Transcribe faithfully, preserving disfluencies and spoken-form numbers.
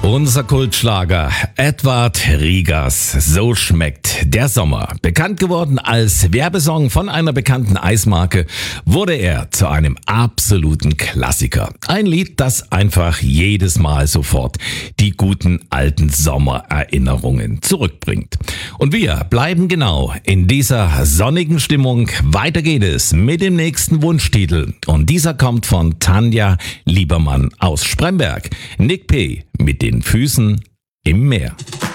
Unser Kultschlager Edward Riegers, So schmeckt der Sommer. Bekannt geworden als Werbesong von einer bekannten Eismarke, wurde er zu einem absoluten Klassiker. Ein Lied, das einfach jedes Mal sofort die guten alten Sommererinnerungen zurückbringt. Und wir bleiben genau in dieser sonnigen Stimmung. Weiter geht es mit dem nächsten Wunschtitel. Und dieser kommt von Tanja Liebermann aus Spremberg. Nick P. mit den Füßen im Meer.